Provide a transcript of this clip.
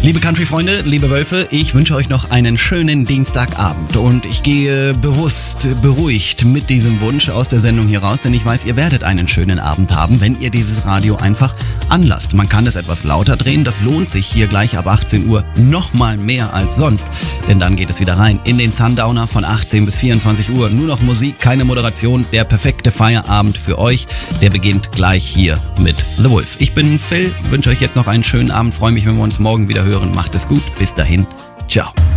Liebe Country-Freunde, liebe Wölfe, ich wünsche euch noch einen schönen Dienstagabend und ich gehe bewusst, beruhigt mit diesem Wunsch aus der Sendung hier raus, denn ich weiß, ihr werdet einen schönen Abend haben, wenn ihr dieses Radio einfach anlasst. Man kann es etwas lauter drehen, das lohnt sich hier gleich ab 18 Uhr nochmal mehr als sonst, denn dann geht es wieder rein in den Sundowner von 18 bis 24 Uhr. Nur noch Musik, keine Moderation, der perfekte Feierabend für euch, der beginnt gleich hier mit The Wolf. Ich bin Phil, wünsche euch jetzt noch einen schönen Abend, freue mich, wenn wir uns morgen wieder hören. Macht es gut, bis dahin, ciao.